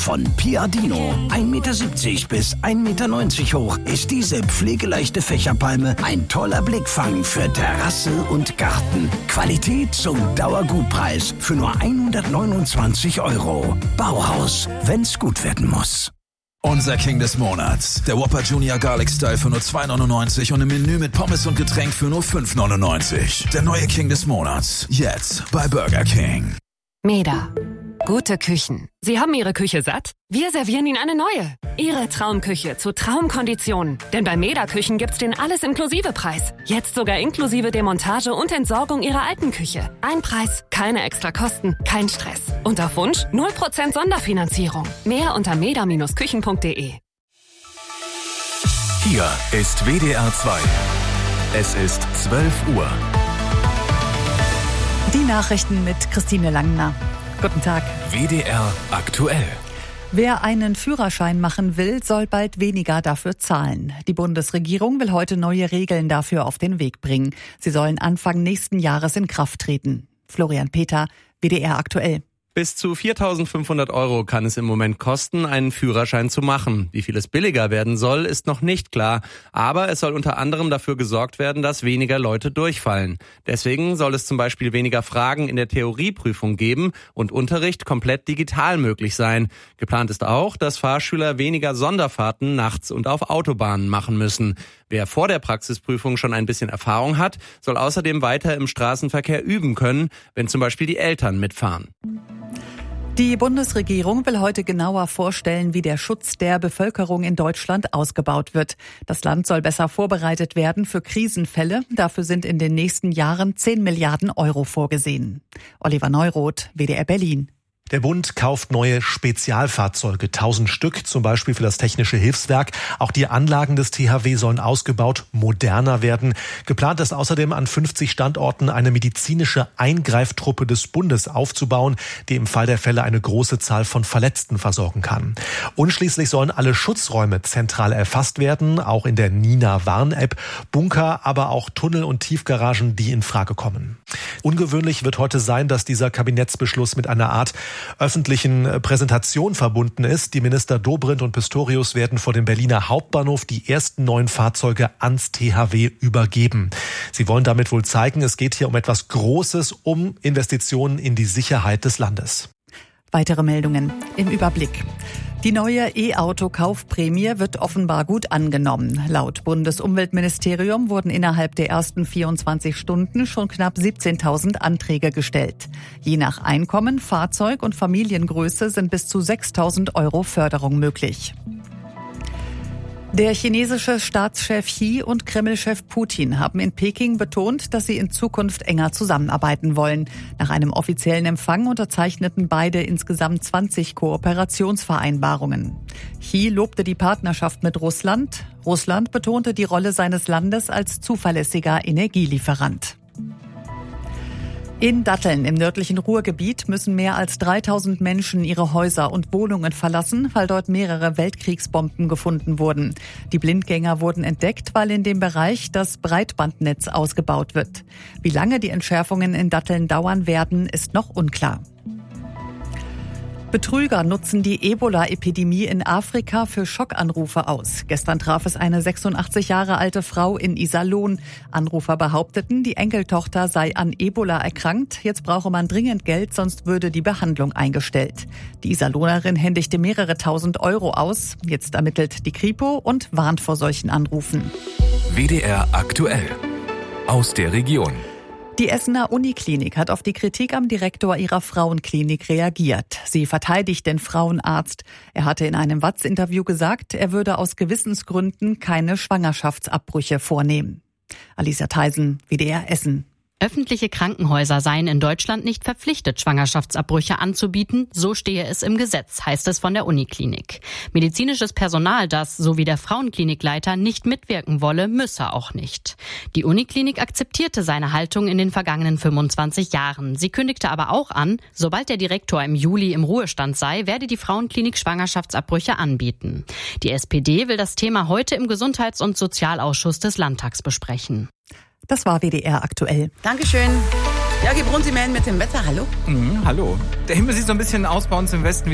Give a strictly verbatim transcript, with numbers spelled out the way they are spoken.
Von Piadino, ein Meter siebzig bis ein Meter neunzig hoch, ist diese pflegeleichte Fächerpalme ein toller Blickfang für Terrasse und Garten. Qualität zum Dauergutpreis für nur hundertneunundzwanzig Euro. Bauhaus, wenn's gut werden muss. Unser King des Monats. Der Whopper Junior Garlic Style für nur zwei neunundneunzig und im Menü mit Pommes und Getränk für nur fünf neunundneunzig. Der neue King des Monats. Jetzt bei Burger King. Meda. Gute Küchen. Sie haben Ihre Küche satt? Wir servieren Ihnen eine neue. Ihre Traumküche zu Traumkonditionen. Denn bei Meda Küchen gibt's den Alles-Inklusive-Preis. Jetzt sogar inklusive Demontage und Entsorgung Ihrer alten Küche. Ein Preis, keine extra Kosten, kein Stress. Und auf Wunsch null Prozent Sonderfinanzierung. Mehr unter meda Bindestrich küchen punkt de. Hier ist W D R zwei. Es ist zwölf Uhr. Die Nachrichten mit Christine Langner. Guten Tag. W D R aktuell. Wer einen Führerschein machen will, soll bald weniger dafür zahlen. Die Bundesregierung will heute neue Regeln dafür auf den Weg bringen. Sie sollen Anfang nächsten Jahres in Kraft treten. Florian Peter, W D R aktuell. Bis zu viertausendfünfhundert Euro kann es im Moment kosten, einen Führerschein zu machen. Wie viel es billiger werden soll, ist noch nicht klar. Aber es soll unter anderem dafür gesorgt werden, dass weniger Leute durchfallen. Deswegen soll es zum Beispiel weniger Fragen in der Theorieprüfung geben und Unterricht komplett digital möglich sein. Geplant ist auch, dass Fahrschüler weniger Sonderfahrten nachts und auf Autobahnen machen müssen. Wer vor der Praxisprüfung schon ein bisschen Erfahrung hat, soll außerdem weiter im Straßenverkehr üben können, wenn zum Beispiel die Eltern mitfahren. Die Bundesregierung will heute genauer vorstellen, wie der Schutz der Bevölkerung in Deutschland ausgebaut wird. Das Land soll besser vorbereitet werden für Krisenfälle. Dafür sind in den nächsten Jahren zehn Milliarden Euro vorgesehen. Oliver Neuroth, W D R Berlin. Der Bund kauft neue Spezialfahrzeuge, tausend Stück, zum Beispiel für das Technische Hilfswerk. Auch die Anlagen des T H W sollen ausgebaut, moderner werden. Geplant ist außerdem, an fünfzig Standorten eine medizinische Eingreiftruppe des Bundes aufzubauen, die im Fall der Fälle eine große Zahl von Verletzten versorgen kann. Und schließlich sollen alle Schutzräume zentral erfasst werden, auch in der Nina-Warn-App. Bunker, aber auch Tunnel und Tiefgaragen, die in Frage kommen. Ungewöhnlich wird heute sein, dass dieser Kabinettsbeschluss mit einer Art öffentlichen Präsentation verbunden ist. Die Minister Dobrindt und Pistorius werden vor dem Berliner Hauptbahnhof die ersten neuen Fahrzeuge ans T H W übergeben. Sie wollen damit wohl zeigen, es geht hier um etwas Großes, um Investitionen in die Sicherheit des Landes. Weitere Meldungen im Überblick. Die neue E-Auto-Kaufprämie wird offenbar gut angenommen. Laut Bundesumweltministerium wurden innerhalb der ersten vierundzwanzig Stunden schon knapp siebzehntausend Anträge gestellt. Je nach Einkommen, Fahrzeug und Familiengröße sind bis zu sechstausend Euro Förderung möglich. Der chinesische Staatschef Xi und Kreml-Chef Putin haben in Peking betont, dass sie in Zukunft enger zusammenarbeiten wollen. Nach einem offiziellen Empfang unterzeichneten beide insgesamt zwanzig Kooperationsvereinbarungen. Xi lobte die Partnerschaft mit Russland. Russland betonte die Rolle seines Landes als zuverlässiger Energielieferant. In Datteln im nördlichen Ruhrgebiet müssen mehr als dreitausend Menschen ihre Häuser und Wohnungen verlassen, weil dort mehrere Weltkriegsbomben gefunden wurden. Die Blindgänger wurden entdeckt, weil in dem Bereich das Breitbandnetz ausgebaut wird. Wie lange die Entschärfungen in Datteln dauern werden, ist noch unklar. Betrüger nutzen die Ebola-Epidemie in Afrika für Schockanrufe aus. Gestern traf es eine sechsundachtzig Jahre alte Frau in Iserlohn. Anrufer behaupteten, die Enkeltochter sei an Ebola erkrankt. Jetzt brauche man dringend Geld, sonst würde die Behandlung eingestellt. Die Iserlohnerin händigte mehrere tausend Euro aus. Jetzt ermittelt die Kripo und warnt vor solchen Anrufen. W D R aktuell. Aus der Region. Die Essener Uniklinik hat auf die Kritik am Direktor ihrer Frauenklinik reagiert. Sie verteidigt den Frauenarzt. Er hatte in einem W A Z-Interview gesagt, er würde aus Gewissensgründen keine Schwangerschaftsabbrüche vornehmen. Alicia Theisen, W D R Essen. Öffentliche Krankenhäuser seien in Deutschland nicht verpflichtet, Schwangerschaftsabbrüche anzubieten. So stehe es im Gesetz, heißt es von der Uniklinik. Medizinisches Personal, das, so wie der Frauenklinikleiter, nicht mitwirken wolle, müsse auch nicht. Die Uniklinik akzeptierte seine Haltung in den vergangenen fünfundzwanzig Jahren. Sie kündigte aber auch an, sobald der Direktor im Juli im Ruhestand sei, werde die Frauenklinik Schwangerschaftsabbrüche anbieten. Die S P D will das Thema heute im Gesundheits- und Sozialausschuss des Landtags besprechen. Das war W D R aktuell. Dankeschön. Jörg Brunsiman mit dem Wetter. Hallo. Mhm, hallo. Der Himmel sieht so ein bisschen aus bei uns im Westen